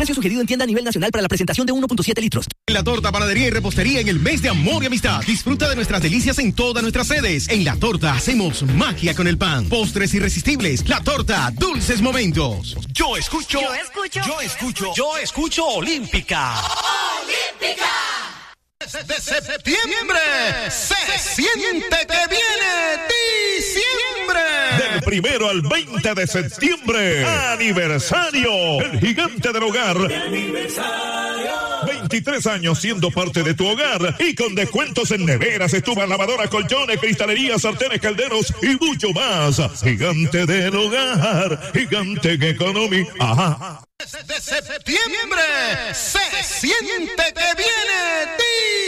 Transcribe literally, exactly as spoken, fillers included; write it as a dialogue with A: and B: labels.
A: Precio sugerido en tienda a nivel nacional para la presentación de uno punto siete litros.
B: En La Torta, panadería y repostería en el mes de amor y amistad. Disfruta de nuestras delicias en todas nuestras sedes. En La Torta hacemos magia con el pan. Postres irresistibles. La Torta, dulces momentos.
C: Yo escucho.
D: Yo escucho.
C: Yo escucho. Yo escucho Olímpica.
D: Olímpica.
B: De septiembre se siente que viene diciembre.
E: Del primero al veinte de septiembre, aniversario, el gigante del hogar. veintitrés años siendo parte de tu hogar y con descuentos en neveras, estufas, lavadoras, colchones, cristalerías, sartenes, calderos y mucho más. Gigante del hogar, gigante en economía. Ajá.
B: De septiembre se siente que viene diciembre.